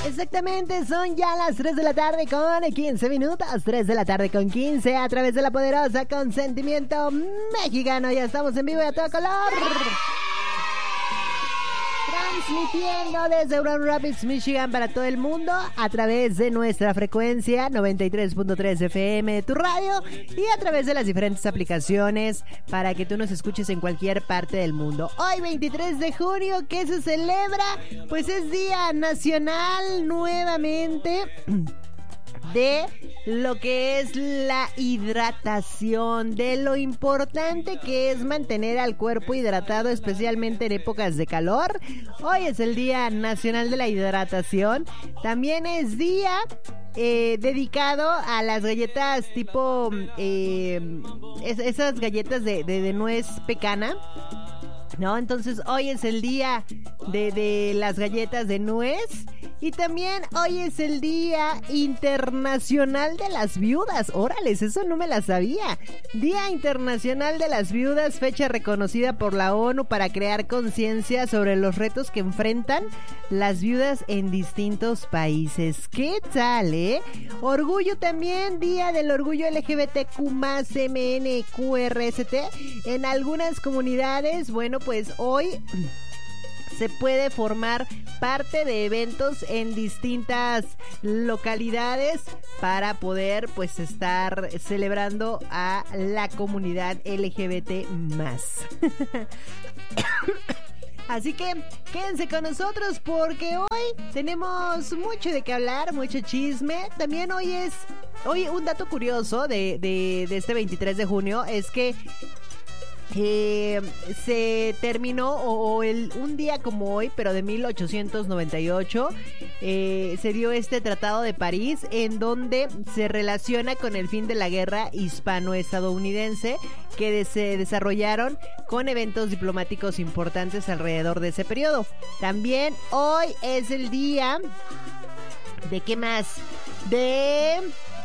Exactamente, son ya las 3 de la tarde con 15 minutos, 3 de la tarde con 15 a través de la poderosa Consentimiento Mexicano. Ya estamos en vivo y a todo color. Transmitiendo desde Grand Rapids, Michigan para todo el mundo a través de nuestra frecuencia 93.3 FM de tu radio y a través de las diferentes aplicaciones para que tú nos escuches en cualquier parte del mundo. Hoy 23 de junio, ¿qué se celebra? Pues es Día Nacional nuevamente de lo que es la hidratación, de lo importante que es mantener al cuerpo hidratado, especialmente en épocas de calor. Hoy es el Día Nacional de la Hidratación. También es día dedicado a las galletas tipo esas galletas de nuez pecana, ¿no? Entonces hoy es el día de las galletas de nuez. Y también hoy es el Día Internacional de las Viudas. Órales, eso no me la sabía. Día Internacional de las Viudas, fecha reconocida por la ONU para crear conciencia sobre los retos que enfrentan las viudas en distintos países. ¿Qué tal, Orgullo también, Día del Orgullo LGBTQ+, MNQRST. En algunas comunidades, bueno, pues hoy se puede formar parte de eventos en distintas localidades para poder pues estar celebrando a la comunidad LGBT+. Así que quédense con nosotros porque hoy tenemos mucho de qué hablar, mucho chisme. También hoy un dato curioso de este 23 de junio es que se terminó un día como hoy, pero de 1898, se dio este Tratado de París, en donde se relaciona con el fin de la guerra hispano-estadounidense que se desarrollaron con eventos diplomáticos importantes alrededor de ese periodo. También hoy es el día de ¿qué más? De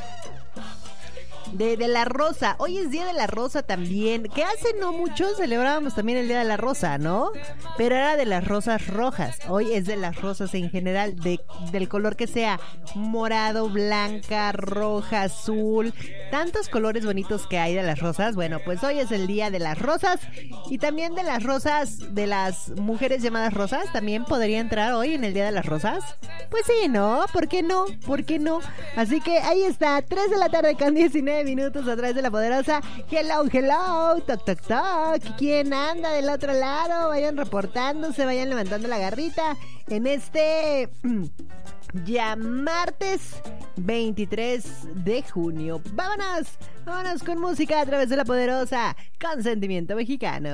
la rosa. Hoy es Día de la Rosa también, que hace no mucho celebrábamos también el Día de la Rosa, ¿no? Pero era de las rosas rojas. Hoy es de las rosas en general, del color que sea, morado, blanca, roja, azul, tantos colores bonitos que hay de las rosas. Bueno, pues hoy es el Día de las Rosas y también de las rosas, de las mujeres llamadas rosas, también podría entrar hoy en el Día de las Rosas. Pues sí, ¿no? ¿Por qué no? ¿Por qué no? Así que ahí está, 3 de la tarde con 19 minutos a través de la poderosa. Hello, hello, toc, toc, toc. ¿Quién anda del otro lado? Vayan reportándose, vayan levantando la garrita en este ya martes 23 de junio. Vámonos con música a través de la poderosa Consentimiento Mexicano.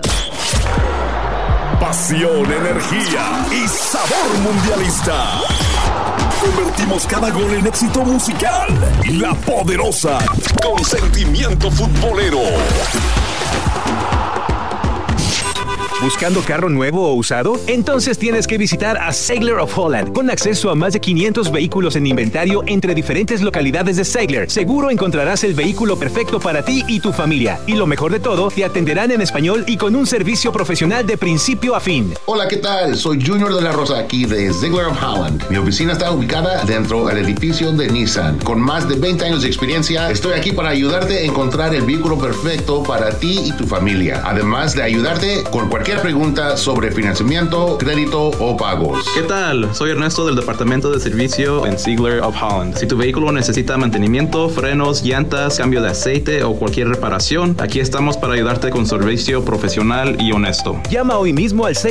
Pasión, energía y sabor mundialista. Convertimos cada gol en éxito musical. La poderosa Consentimiento Futbolero. ¿Buscando carro nuevo o usado? Entonces tienes que visitar a Seigler of Holland. Con acceso a más de 500 vehículos en inventario entre diferentes localidades de Seigler, seguro encontrarás el vehículo perfecto para ti y tu familia. Y lo mejor de todo, te atenderán en español y con un servicio profesional de principio a fin. Hola, ¿qué tal? Soy Junior de la Rosa aquí de Seigler of Holland. Mi oficina está ubicada dentro del edificio de Nissan. Con más de 20 años de experiencia, estoy aquí para ayudarte a encontrar el vehículo perfecto para ti y tu familia. Además de ayudarte con cualquier pregunta sobre financiamiento, crédito o pagos. ¿Qué tal? Soy Ernesto del Departamento de Servicio en Seigler of Holland. Si tu vehículo necesita mantenimiento, frenos, llantas, cambio de aceite o cualquier reparación, aquí estamos para ayudarte con servicio profesional y honesto. Llama hoy mismo al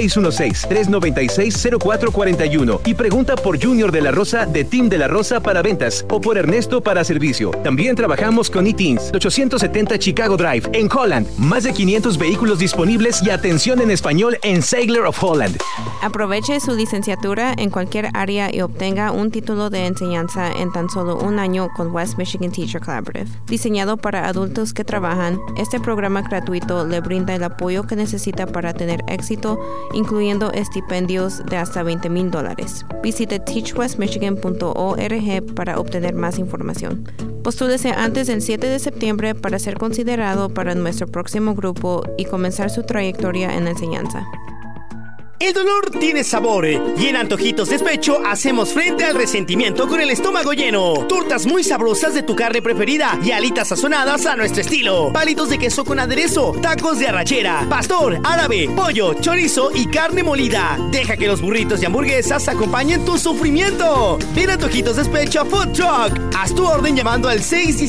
616-396-0441 y pregunta por Junior de la Rosa de Team de la Rosa para ventas o por Ernesto para servicio. También trabajamos con eTeens, 870 Chicago Drive en Holland. Más de 500 vehículos disponibles y atención en español en Seigler of Holland. Aproveche su licenciatura en cualquier área y obtenga un título de enseñanza en tan solo un año con West Michigan Teacher Collaborative. Diseñado para adultos que trabajan, este programa gratuito le brinda el apoyo que necesita para tener éxito, incluyendo estipendios de hasta $20,000. Visite teachwestmichigan.org para obtener más información. Postúlese antes del 7 de septiembre para ser considerado para nuestro próximo grupo y comenzar su trayectoria en la enseñanza. El dolor tiene sabor y en Antojitos Despecho hacemos frente al resentimiento con el estómago lleno. Tortas muy sabrosas de tu carne preferida y alitas sazonadas a nuestro estilo. Palitos de queso con aderezo, tacos de arrachera, pastor, árabe, pollo, chorizo y carne molida. Deja que los burritos y hamburguesas acompañen tu sufrimiento. Ven a Antojitos Despecho Food Truck. Haz tu orden llamando al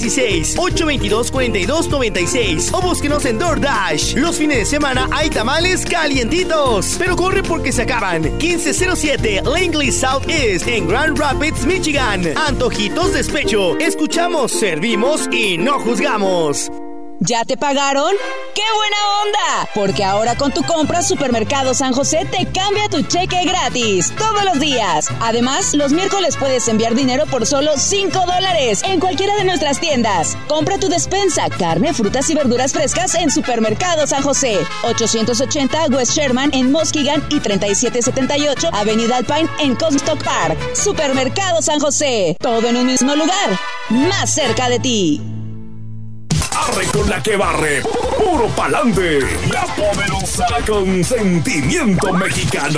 616-822-4296 o búsquenos en DoorDash. Los fines de semana hay tamales calientitos, pero corre porque se acaban. 1507 Langley Southeast en Grand Rapids, Michigan. Antojitos Despecho. Escuchamos, servimos y no juzgamos. ¿Ya te pagaron? ¡Qué buena onda! Porque ahora con tu compra Supermercado San José te cambia tu cheque gratis todos los días. Además, los miércoles puedes enviar dinero por solo $5 en cualquiera de nuestras tiendas. Compra tu despensa, carne, frutas y verduras frescas en Supermercado San José. 880 West Sherman en Muskegon y 3778 Avenida Alpine en Comstock Park. Supermercado San José. Todo en un mismo lugar. Más cerca de ti. Arre con la que barre, puro pa'lante, la poderosa con sentimiento mexicano.